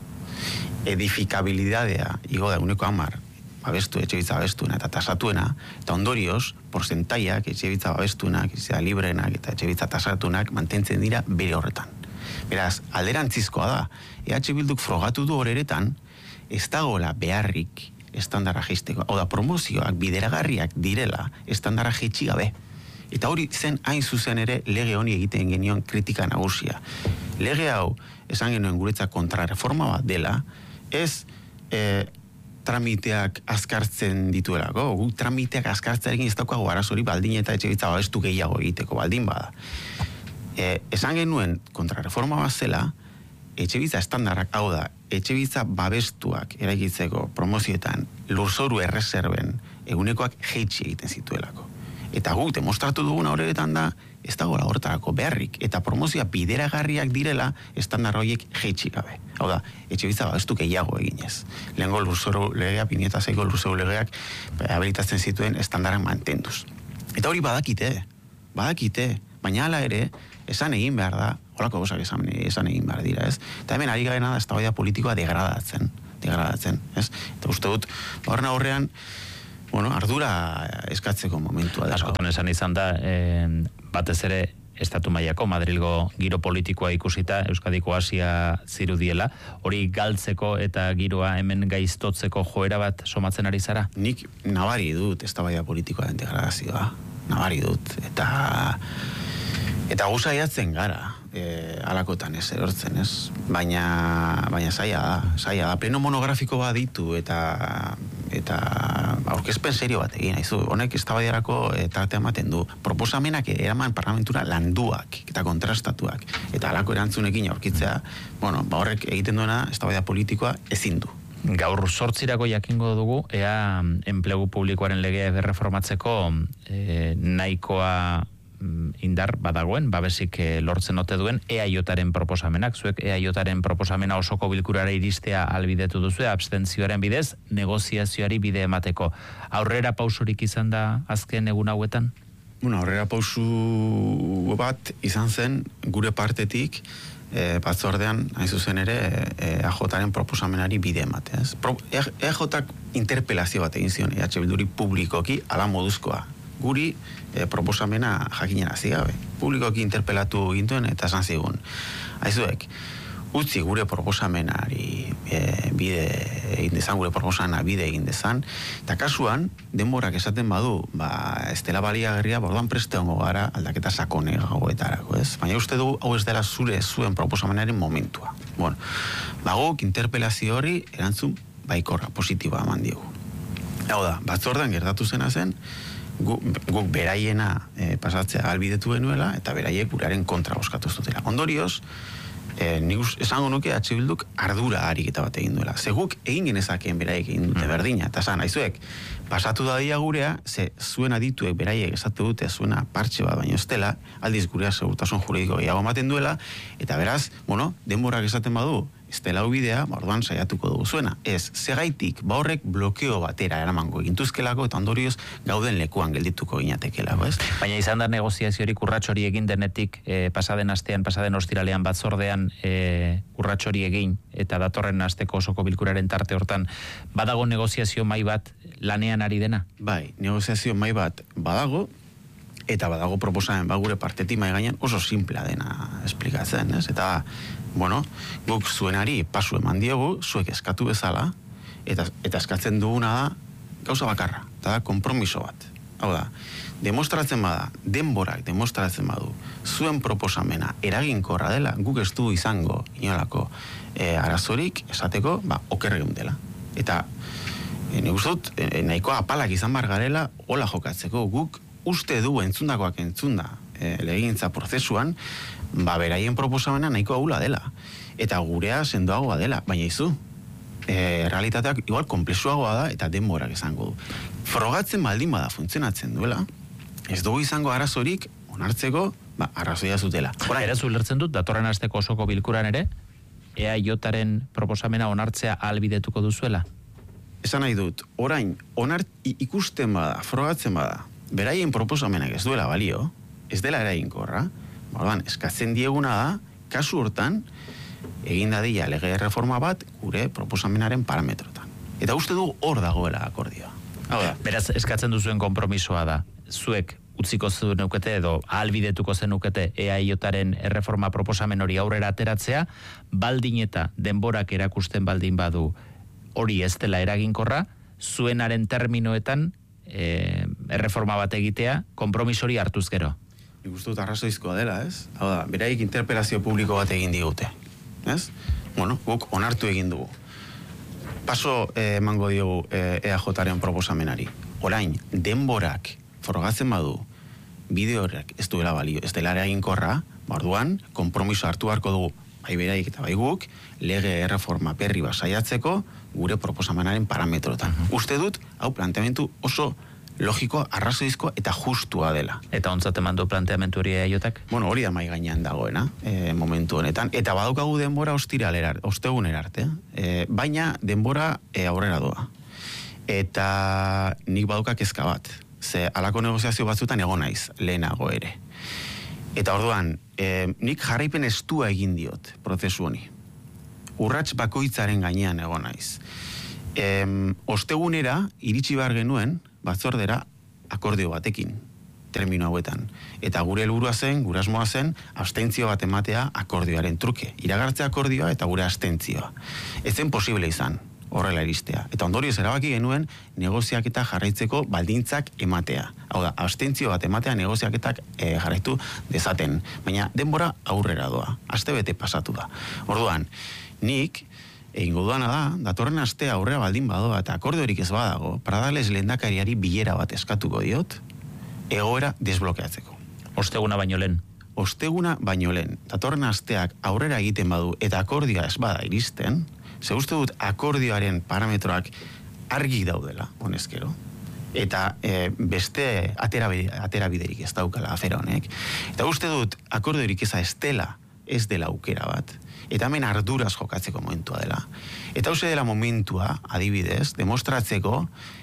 Edifikabilidadea, igo da uneko hamar, babestu, etxe bizitza babestuena eta tasatuena, eta ondorioz, porcentaiak, etxe bizitza babestuenak, etxe bizitza libreenak eta etxe bizitza tasatuenak mantentzen dira bere horretan. Beraz, alderantzizkoa da, E H Bilduk frogatu du horeretan, ez dagoela beharrik estandarra jeisteko. Hau da, promozioak bideragarriak direla estandarra jeitsi gabe. Eta hori zen hain zuzen ere lege honi egiten genion kritika nagusia. lege hau, esan genuen guretzat kontrareforma bat dela, ez e, tramiteak azkartzen dituelako, guk tramiteak azkartzearekin ez daukago arazori baldin eta etxebitza babestu gehiago egiteko baldin bada. E, esan genuen kontrareforma bat zela, etxebitza estandarrak, hau da, etxebitza babestuak eraikitzeko promozioetan lurzoru erreserben egunekoak jeitsi egiten zituelako. Eta guk demostratu duguna horretan da, ez dagoela horretarako beharrik, eta promozioa bideragarriak direla estandar horiek jeitsi gabe. Hau da, etxebitza babestu gehiago eginez. Lehengo lurzoru legea, binieta zaiko lurzoru legeak habilitatzen zituen estandarak mantenduz. Eta hori badakite, badakite, baina hala ere, esan egin behar da, holako gozak esan, esan egin behar dira, ez? Eta hemen ari garena da eztabaida politikoa degradatzen, degradatzen, ez? Eta uste dut, horren aurrean, bueno, ardura eskatzeko momentua da. Askotan esan izan da, eh, batez ere, estatu mailako Madrilgo giro politikoa ikusita Euskadiko Asia zirudiela, hori galtzeko eta giroa hemen gaiztotzeko joera bat somatzen ari zara? Nik nabari dut eztabaida politikoa degradazioa, nabari dut, eta eta guzaiatzen gara, e, alakotan ez erortzen, ez? Baina, baina zaila da, zaila da, pleno monografiko bat ditu, eta eta aurkezpen serio bat egin, haizu, honek eztabaidarako tarte ematen du. Proposamenak eraman parlamentura landuak eta kontrastatuak, eta halako erantzunekin aurkitzea, bueno, ba horrek egiten duena eztabaida politikoa ezin du. Gaur sortzirako jakingo dugu, ea enplegu publikoaren legea berreformatzeko e, nahikoa indar badagoen, babesik lortzen ote duen E A Jaren proposamenak, zuek E A Jaren proposamena osoko bilkurara iristea albidetu duzu, abstentzioaren bidez, negoziazioari bide emateko. Aurrera pausurik izan da azken egun hauetan? Bueno, aurrera pausu bat izan zen gure partetik, e, batzordean, hain zuzen ere, e, E A Jaren proposamenari bide emateaz. Pro, E A Jak interpelazio bat egin zion, E H Bilduri publikoki ala moduzkoa. Guri e, proposamena jakinen hasi gabe. Publikoki interpelatu gintuen eta esan zigun. Aizuek, utzi gure proposamenari e, bide egin dezan, gure proposamena bide egin dezan, eta kasuan, denborak esaten badu, ba, ez dela baliagarria, borduan preste hongo gara aldaketa sakone gauetarako, ez? Baina uste dugu, hau ez dela zure zuen proposamenaren momentua. Bueno, bagok interpelazio hori erantzun baikorra, positiboa eman diogu. Hau da, batzordan gertatu zena zen, guk, guk beraiena e, pasatzea albidetu genuela, eta beraiek guraren kontra boskatu zutela. Ondorioz, e, nik esango nuke H Bilduk ardura ariketa bat egin duela. Ze guk egin genezakeen beraiek egin dute berdina, eta zan, haizuek, pasatu dadia gurea, ze zuen adituek beraiek esate dute zuena partxe bat baino ez dela, aldiz gurea segurtasun juridiko gehiago ematen duela, eta beraz, bueno, denborak esaten badu, ez dela ubidea, orduan saiatuko dugu zuena. Ez, segaitik, ba horrek blokeo batera eramango egintuzkelako, eta ondorioz gauden lekuan geldituko ginatekelako, ez? Baina izan da negoziaziorik urratxori egin denetik, e, pasaden astean, pasaden ostiralean batzordean e, urratxori egin, eta datorren asteko osoko bilkuraren tarte hortan, badago negoziazio mai bat lanean ari dena? Bai, negoziazio mai bat badago, eta badago proposamen ba gure partetik mai gainean oso simplea dena esplikatzen, ez? Eta, bueno, guk zuenari pasu eman diogu, zuek eskatu bezala, eta, eta eskatzen duguna da gauza bakarra, eta da konpromiso bat. Hau da, demostratzen bada, denborak demostratzen badu, zuen proposamena eraginkorra dela, guk ez du izango inolako e, arazorik esateko, ba, okerregun dela. Eta, e, nik uste dut, e, nahikoa apalak izan bar garela, hola jokatzeko, guk uste du entzundakoak entzunda e, legegintza prozesuan, ba, beraien proposamena nahiko ahula dela. Eta gurea sendoagoa dela, baina izu, e, realitateak igual komplexuagoa da eta denborak izango du. Frogatzen baldin bada funtzionatzen duela, ez dugu izango arazorik onartzeko, ba, arrazoia zutela. Ora, eraz ulertzen dut, datorren asteko osoko bilkuran ere, E A Jaren proposamena onartzea ahalbidetuko duzuela? Esan nahi dut, orain, onart, ikusten bada, frogatzen bada, beraien proposamenak ez duela balio, ez dela eraginkorra, orduan, eskatzen dieguna da, kasu hortan, egin dadila lege reforma bat gure proposamenaren parametrotan. Eta uste du hor dagoela akordioa. Hau da. Beraz, eskatzen duzuen konpromisoa da, zuek utziko zenukete edo ahalbidetuko zenukete E A Jaren erreforma proposamen hori aurrera ateratzea, baldin eta denborak erakusten baldin badu hori ez dela eraginkorra, zuenaren terminoetan e, erreforma bat egitea, konpromisori hartuz gero. nik uste dut arrazoizkoa dela, ez? Hau da, beraik interpelazio publiko bat egin digute, ez? Bueno, guk onartu egin dugu. Paso eh, emango diogu eh, E A Jaren proposamenari. Orain, denborak frogatzen badu, bideo horrek ez duela balio, ez dela eraginkorra, orduan, konpromiso hartu harko dugu, bai beraik eta bai guk, lege erreforma berri bat saiatzeko gure proposamenaren parametroetan. Uh-huh. Uste dut, hau planteamentu oso logiko, arrazoizko eta justua dela. Eta ontzat eman du planteamentu hori eiotak? Bueno, hori da mai gainean dagoena, e, momentu honetan. Eta badaukagu denbora ostiralera, ostegunera arte. E, baina denbora e, aurrera doa. Eta nik badauka kezka bat. Ze alako negoziazio batzutan egon naiz, lehenago ere. Eta orduan, e, nik jarraipen estua egin diot, prozesu honi. Urrats bakoitzaren gainean egon naiz. E, ostegunera, iritsi behar genuen, batzordera akordio batekin, termino hauetan. Eta gure helburua zen, gure asmoa zen, abstentzio bat ematea akordioaren truke. Iragartzea akordioa eta gure abstentzioa. Ez zen posible izan, horrela iristea. Eta ondorioz erabaki genuen negoziaketa jarraitzeko baldintzak ematea. Hau da, abstentzio bat ematea negoziaketak e, jarraitu dezaten. Baina denbora aurrera doa. Astebete pasatu da. Orduan, nik egingo duana da, datorren astea aurrera baldin badoa eta akordiorik ez badago, Pradales lehendakariari bilera bat eskatuko diot, egoera desblokeatzeko. Osteguna baino lehen. Osteguna baino lehen. Datorren asteak aurrera egiten badu eta akordioa ez bada iristen, ze uste dut akordioaren parametroak argi daudela, honezkero, eta e, beste aterabiderik atera ez daukala afera honek. Eta uste dut akordiorik eza estela ez dela aukera bat. Eta hemen arduraz jokatzeko momentua dela. Eta hause dela momentua, adibidez, demostratzeko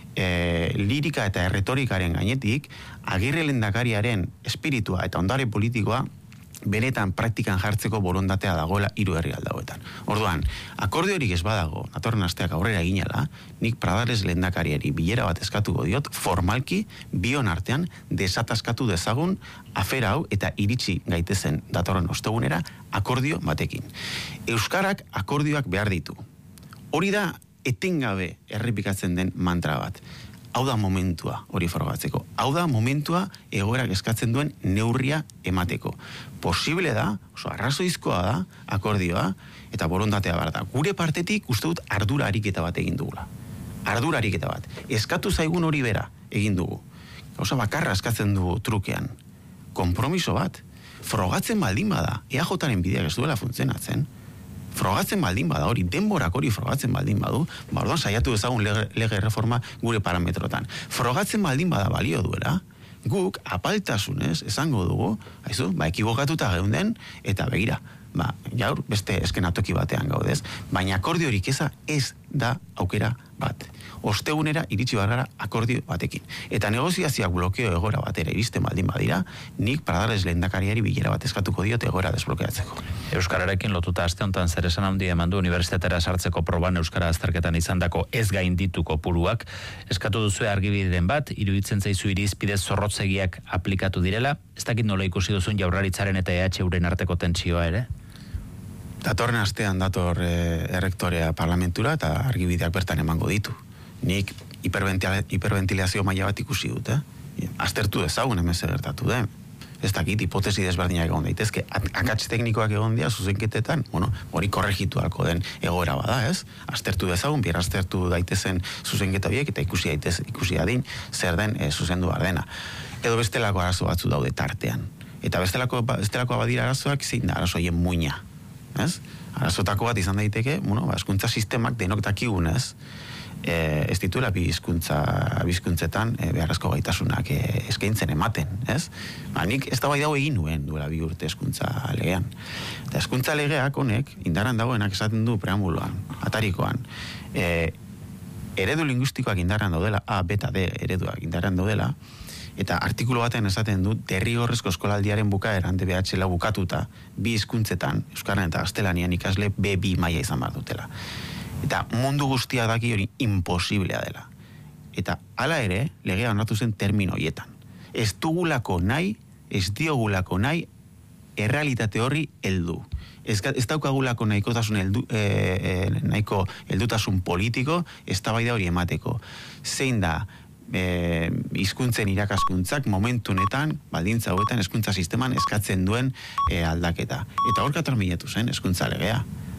e, lirika eta erretorikaren gainetik, Agirre lehendakariaren espiritua eta ondare politikoa benetan praktikan jartzeko borondatea dagoela hiru herrialdeetan. Orduan, akordiorik ez badago, datorren asteak aurrera eginela, nik Pradales lehendakariari bilera bat eskatuko diot, formalki, bion artean, desataskatu dezagun afera hau eta iritsi gaitezen datorren ostegunera akordio batekin. Euskarak akordioak behar ditu. Hori da etengabe errepikatzen den mantra bat. Hau da momentua hori frogatzeko. Hau da momentua egoerak eskatzen duen neurria emateko. Posible da, oso arrazoizkoa da, akordioa, eta borondatea behar da. Gure partetik uste dut ardura ariketa bat egin dugula. Ardura ariketa bat. Eskatu zaigun hori bera egin dugu. Gauza bakarra eskatzen dugu trukean. Konpromiso bat. Frogatzen baldin bada, E A Jaren bideak ez duela funtzionatzen, frogatzen baldin bada hori, denborak hori frogatzen baldin badu, ba, orduan saiatu dezagun lege, lege reforma gure parametrotan. Frogatzen baldin bada balio duela, guk apaltasunez esango dugu, haizu, ba, ekibokatuta geunden, eta begira, ba, jaur, beste eskenatoki batean gaudez, baina akordiorik eza ez da aukera bat. Ostegunera iritsi bargara akordio batekin. Eta negoziazioak blokeo egora batera iristen baldin badira, nik Pradales lehendakariari bilera bat eskatuko diot egora desblokeatzeko. Euskararekin lotuta aste honetan zer esan handia eman du unibertsitatera sartzeko proban euskara azterketan izandako ez gainditu kopuruak. Eskatu duzu argibideren bat, iruditzen zaizu irizpide zorrotzegiak aplikatu direla, ez dakit nola ikusi duzun Jaurlaritzaren eta E H Uren arteko tentsioa ere? Datorren astean dator e, errektorea parlamentura eta argibideak bertan emango ditu. Nik hiperventilazio maila bat ikusi dut, eh? Aztertu dezagun hemen zer gertatu den. Ez dakit, hipotesi desberdinak egon daitezke. Akats teknikoak egon dira zuzenketetan, bueno, hori korregituako den egoera bada, ez? Aztertu dezagun, bier aztertu daitezen zuzenketa horiek eta ikusi daitez, ikusi adin zer den e, zuzendu behar dena. Edo bestelako arazo batzu daude tartean. Eta bestelako, bestelako badira arazoak zein da arazoien muina, ez? Arazotako bat izan daiteke, bueno, ba, hezkuntza sistemak denok dakigun, ez? E, ez dituela bi hizkuntza bizkuntzetan e, beharrezko gaitasunak e, eskaintzen ematen, ez? Ba, nik ez da bai dago egin nuen duela bi urte hezkuntza legean. Eta hezkuntza legeak honek, indarran dagoenak esaten du preambuloan, atarikoan, e, eredu linguistikoak indarran daudela, A, B eta D ereduak indarran daudela, eta artikulu baten esaten du derrigorrezko eskolaldiaren bukaeran D B H lau bukatuta bi hizkuntzetan, euskaran eta gaztelanian ikasle B bi maila izan behar dutela. Eta mundu guztia daki hori imposiblea dela. Eta hala ere, legea onartu zen termino hoietan. Ez dugulako nahi, ez diogulako nahi, errealitate horri heldu. Ez, ez daukagulako nahikotasun heldu, e, e, nahiko heldutasun politiko, eztabaida hori emateko. Zein da, e, hizkuntzen irakaskuntzak momentunetan, baldintza hauetan hezkuntza sisteman eskatzen duen e, aldaketa. Eta hor katorminatu zen hezkuntza legea.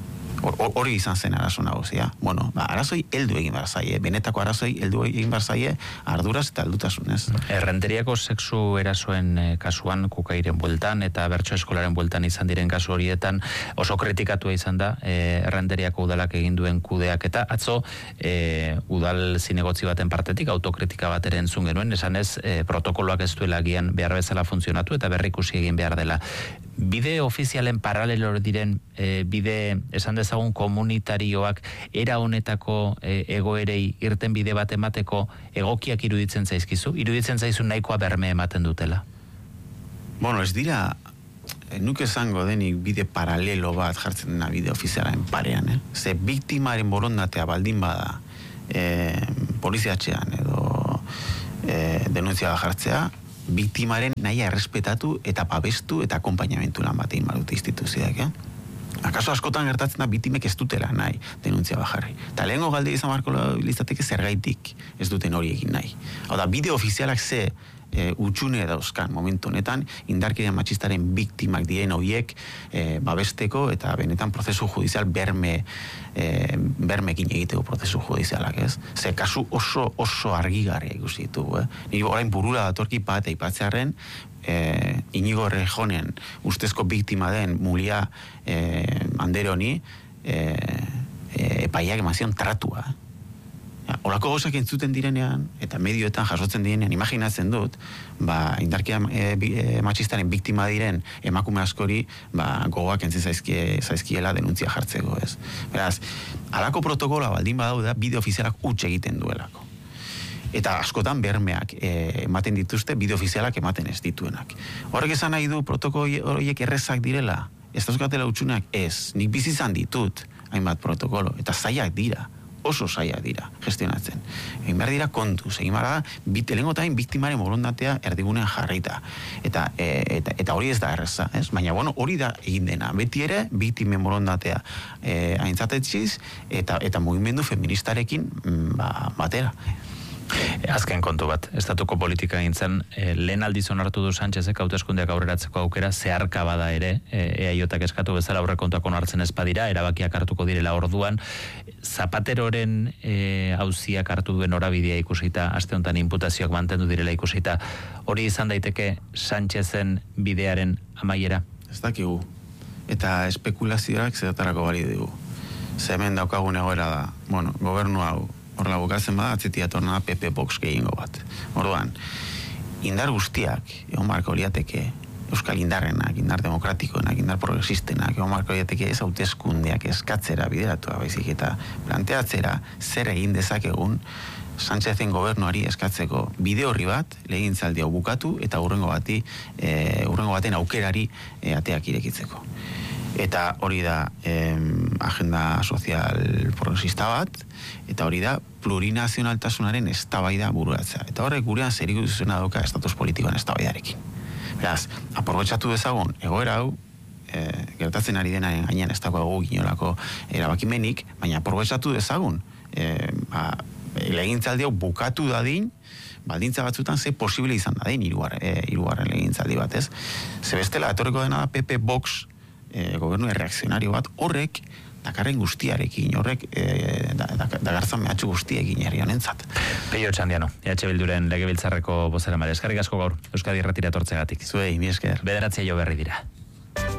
Hori izan zen arazo nagusia. Bueno, ba, arazoi heldu egin behar zaie, benetako arazoi heldu egin behar zaie arduraz eta heldutasunez. Errenteriako sexu erasoen eh, kasuan, kukairen bueltan eta bertso eskolaren bueltan izan diren kasu horietan oso kritikatua izan da eh, Errenteriako udalak egin duen kudeak eta atzo eh, udal zinegotzi baten partetik autokritika bat ere entzun genuen, esan ez eh, protokoloak ez duela agian behar bezala funtzionatu eta berrikusi egin behar dela. Bide ofizialen paralelo diren e, bide esan dezagun komunitarioak era honetako e, egoerei irten bide bat emateko egokiak iruditzen zaizkizu? Iruditzen zaizu nahikoa berme ematen dutela? Bueno, ez dira, nuke esango denik bide paralelo bat jartzen dena bide ofizialaren parean, eh? Ze biktimaren borondatea baldin bada e, poliziatxean edo e, denuntzia jartzea, biktimaren nahia errespetatu eta babestu eta akompainamentu lan bat egin badute instituzioak, eh? Akaso askotan gertatzen da biktimek ez dutela nahi denuntzia bajarri. Eta lehengo galde izan barko lizateke zergaitik ez duten hori egin nahi. Hau da, bide ofizialak ze e, utxune dauzkan momentu honetan, indarkeria matxistaren biktimak diren horiek e, babesteko eta benetan prozesu judizial berme e, bermekin egiteko prozesu judizialak, ez? Ze kasu oso oso argigarria ikusi ditugu, eh? Nire orain burura datorki bat aipatzearren, eh, Inigo Errejonen ustezko biktima den Mulia eh, Anderoni eh, eh, epaiak emazion tratua. Ja, olako gozak entzuten direnean, eta medioetan jasotzen direnean, imaginatzen dut, ba, indarkia e, e, matxistaren biktima diren emakume askori, ba, gogoak entzen zaizkie, zaizkiela denuntzia jartzeko, ez. Beraz, alako protokola baldin badau da, bide ofizialak huts egiten duelako. Eta askotan bermeak e, ematen dituzte, bide ofizialak ematen ez dituenak. Horrek esan nahi du protokolo horiek errezak direla, ez dauzkatela hutsunak, ez, nik bizi izan ditut, hainbat protokolo, eta zaiak dira, oso zaiak dira, gestionatzen. Egin behar dira kontuz, egin behar da, lehengotain biktimaren borondatea erdigunean jarrita. Eta, e, eta, eta hori ez da erreza, ez? Baina, bueno, hori da egin dena. Beti ere, biktimen borondatea e, aintzatetxiz, eta, eta mugimendu feministarekin ba, batera. Azken kontu bat, estatuko politika gintzen, e, lehen aldiz onartu du Sánchezek hauteskundeak aurreratzeko aukera, zeharka bada ere, e, eaiotak eskatu bezala aurrekontuak onartzen ez badira, erabakiak hartuko direla orduan, Zapateroren e, auziak hartu duen norabidea ikusita, aste honetan inputazioak mantendu direla ikusita, hori izan daiteke Sánchezen bidearen amaiera? Ez dakigu, eta espekulazioak zeratarako bali dugu. Zemen daukagun egoera da, bueno, gobernu hau, horrela bukatzen bada, atzetia torna P P Vox gehiengo bat. Orduan, indar guztiak, egon barko liateke, Euskal indarrenak, indar demokratikoenak, indar progresistenak, egon barko liateke ez hauteskundeak eskatzera bideratua baizik eta planteatzera zer egin dezakegun Sánchezen gobernuari eskatzeko bide horri bat, legintzaldi hau bukatu, eta urrengo bati, e, urrengo baten aukerari e, ateak irekitzeko. Eta hori da eh, agenda sozial progresista bat, eta hori da plurinazionaltasunaren eztabaida bururatzea. Eta horrek gurean zerikusiona dauka estatus politikoan eztabaidarekin. Beraz, aprobetxatu dezagun egoera hau, eh, gertatzen ari denaren gainean ez dago inolako erabakimenik, baina aprobetxatu dezagun eh, ba, legintzaldi hau bukatu dadin, baldintza batzutan ze posible izan dadin hirugarren eh, hirugarren legintzaldi bat, ez? Ze bestela etorriko dena da P P Vox E, gobernu erreakzionario bat, horrek dakarren guztiarekin, horrek e, da, da, dagartzan mehatxu guztiekin herri honentzat. Peio Txandiano, E H Bilduren legebiltzarreko bozera mare, eskarrik asko gaur, Euskadi Irratira etortzegatik. Zuei, mi esker. Bederatzea jo berri dira.